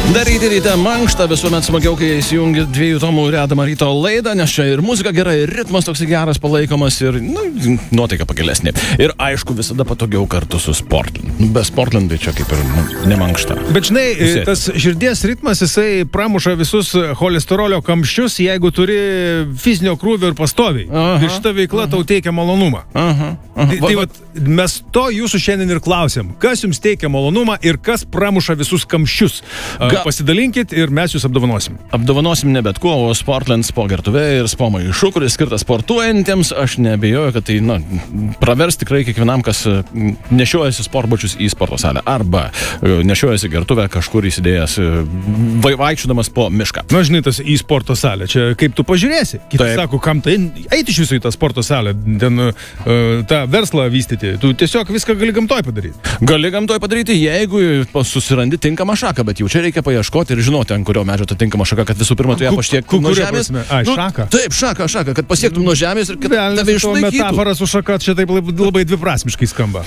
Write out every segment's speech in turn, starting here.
Daryti ryte mankštą visuomet smagiau, kai įsijungi 2 tomų redamą ryto laidą, nes čia ir muzika gera, ir ritmas toks geras palaikomas, ir nuotaika pakelesnė. Ir aišku, visada patogiau kartu su Sportland. Be Sportland tai čia kaip ir ne mankšta. Bet žinai, tas širdies ritmas, jisai pramuša visus cholesterolio kamščius, jeigu turi fizinio krūvio ir pastoviai. Ir šita veikla tau teikia malonumą. Tai vat, mes to jūsų šiandien ir klausim. Kas jums teikia malonumą ir kas pramuša visus kamščius? Pasidalinkit ir mes jūs apdovanosim. Apdovanosim ne bet kuo, o Sportland spo gertuvė ir spo maišu, kuris skirtas sportuojantiems. Aš neabejoju, kad tai pravers tikrai kiekvienam, kas nešiojasi sportbačius į sporto salę. Arba nešiojasi gertuvę kažkur įsidėjęs vaikščiodamas po mišką. Na, žinai, tas į sporto salę. Čia kaip tu pažiūrėsi. Kiti sako, kam tai eiti iš viso į tą sporto salę, ten tą verslą vystyti. Tu tiesiog viską gali gamtoj padaryti. Gali gamtoj padaryti, jeigu susirandi tinkamą šaką, bet jau čia reikia paieškoti ir žinoti, ant kurio medžio ta tinkama šaka, kad visų pirma tu ją paštiektum nuo žemės. Šaka? Taip, šaka, kad pasiektum nuo žemės ir kad tave išlaikytų. Metafora su šaka čia taip labai dviprasmiškai skamba.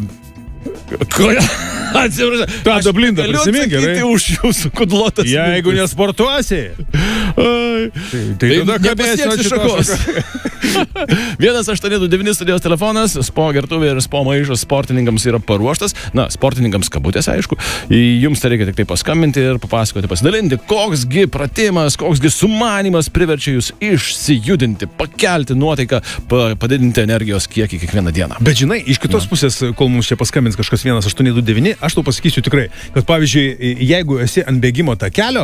Atsiprašau. Tado Blinda, prisimink gerai. Už jūsų kudlotas. Jeigu nesportuosi, tai tada nepasieksi šakos. 1-829 studijos telefonas, spo gertuvė ir spo maišas sportininkams yra paruoštas. Na, sportininkams kabutės, aišku. Jums tai reikia tik tai paskambinti ir papasakoti, pasidalinti, koksgi pratimas, koksgi sumanimas priverčia jūs išsijudinti, pakelti nuotaiką, padidinti energijos kiekį kiekvieną dieną. Bet žinai, iš kitos pusės, kol mums čia paskambins kažkas 1-829, aš tau pasakysiu tikrai, kad pavyzdžiui, jeigu esi ant bėgimo takelio,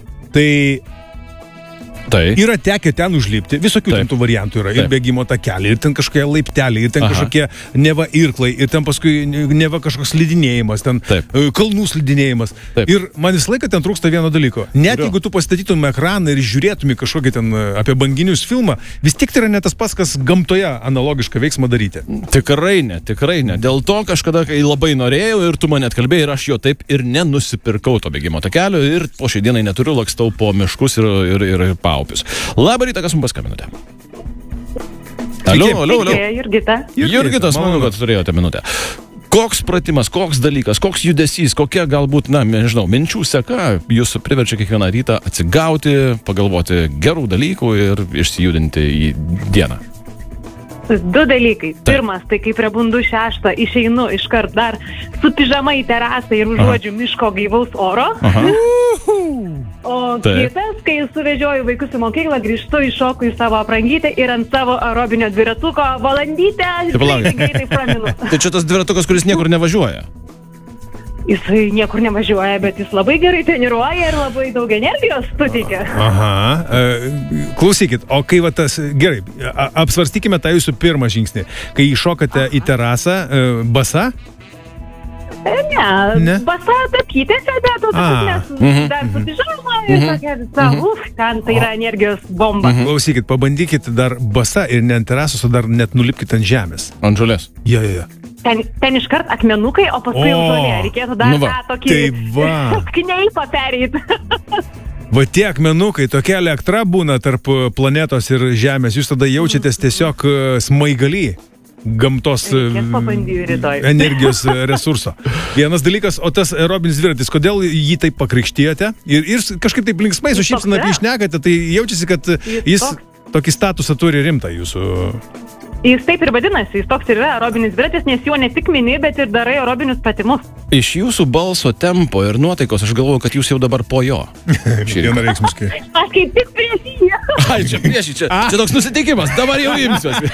tai yra tekę ten užlipti, visokių ten tų variantų yra, ir bėgimo takeliai, ir ten kažkokie laipteliai, ir ten kažkokie neva irklai, ir ten paskui neva kažkoks slidinėjimas, ten kalnų slidinėjimas. Ir man visą laiką ten trūksta vieno dalyko. Net jeigu tu pastatytum ekraną ir žiūrėtum kažkokį ten apie banginius filmą, vis tik tai yra ne tas pats, kas gamtoje analogišką veiksmą daryti. Tikrai ne. Dėl to kažkada, kai labai norėjau ir tu mane atkalbėjai, ir aš jo taip ir nenusipirkau to bėgimo takelio ir po šiai dienai neturiu, lakstau po miškus ir paupius. Labą rytą, kas mums paskambinote? Alio. Jurgita, smagu, kad turėjote minutę. Koks pratimas, koks dalykas, koks judesys, kokia galbūt, nežinau, minčių seka jūs priverčia kiekvieną rytą atsigauti, pagalvoti gerų dalykų ir išsijudinti į dieną? 2 dalykai. Pirmas, tai kai prabundu 6, išeinu iškart dar su pižama į terasą ir užuodžiu miško gaivaus oro. O kitas, kai suvežioju vaikus į mokyklą, grįžtu, iššoku į savo aprangytę ir ant savo aerobinio dviratuko valandytę greitai praminu. Tai čia tas dviratukas, kuris niekur nevažiuoja? Jisai niekur nevažiuoja, bet jis labai gerai treniruoja ir labai daug energijos suteikia. Klausykit, o kai va tas, gerai, apsvarstykime tą jūsų pirmą žingsnį. Kai iššokate į terasą, basa? Ne, basa tapkytėse, bet nes dar su pižama ir tokia visa, ten tai yra energijos bomba. Klausykit, pabandykit dar basa ir ne ant terasos, o dar net nulipkit ant žemės. Ant žolės? Jo. Ten iškart akmenukai, o paskui jau žolė. Reikėtų dar tą tokį kneipą pereiti. Va tie akmenukai, tokia elektra būna tarp planetos ir žemės. Jūs tada jaučiatės tiesiog smaigalį gamtos energijos resurso. Vienas dalykas, o tas aerobinis dviratis, kodėl jį taip pakrikštijote? Ir kažkaip taip linksmai su šypsena apie išnekate, tai jaučiasi, kad jis tokį statusą turi rimtą jūsų... Jis taip ir vadinasi, jis toks ir yra aerobinis dviratis, nes jo ne tik mini, bet ir darai aerobinius pratimus. Iš jūsų balso tempo ir nuotaikos aš galvoju, kad jūs jau dabar po jo. Vienareikšmiškai. Aš kaip tik prieš jį. Čia toks nusiteikimas, dabar jau imsiuosi.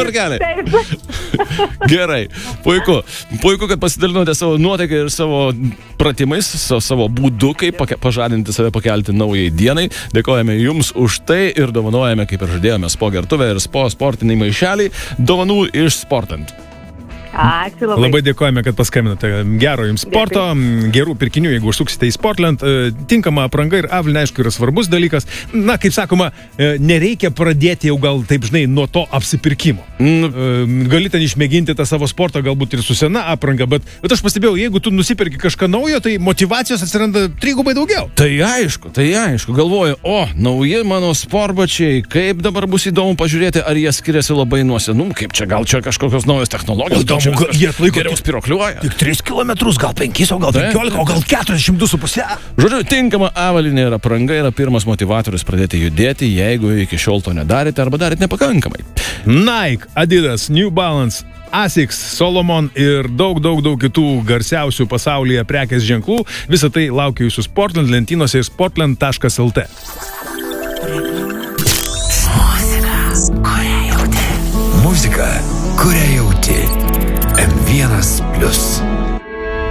Gerai, puiku, kad pasidalinote savo nuotaiką ir savo pratimais, savo būdu, kaip pažadinti save, pakelti naujai dienai. Dėkojame jums už tai ir dovanojame, kaip ir žadėjome, spo gertuvę ir spo sportiniai maišeliai. Dovanų iš Sportland. Ačiū labai. Labai dėkojame, kad paskambinote. Gero jums sporto, gerų pirkinių, jeigu užsuksite į Sportland. Tinkama apranga ir avalynė, aišku, yra svarbus dalykas. Na, kaip sakoma, nereikia pradėti jau gal taip, žinai, nuo to apsipirkimo. Gali ten išmėginti tą savo sportą, galbūt ir su sena apranga, bet aš pastebėjau, jeigu tu nusipirki kažką naujo, tai motyvacijos atsiranda 3 daugiau. Tai aišku, galvoju, nauji mano sportbačiai, kaip dabar bus įdomu pažiūrėti, ar jie skiriasi labai nuo senų, kaip čia, gal čia kažkokios naujos technologijos, gal Jie atlaiko geriau spirokliuoja. Tik 3 kilometrus, gal 5, o gal 15, o gal 42,5. Žodžiu, tinkama avalynė ir apranga yra pirmas motivatorius pradėti judėti, jeigu iki šiol to nedarėte arba darėte nepakankamai. Nike, Adidas, New Balance, Asics, Solomon ir daug kitų garsiausių pasaulyje prekės ženklų. Visą tai laukia jūsų Sportland lentynose ir sportland.lt. Muzika, kurią jauti. M1+.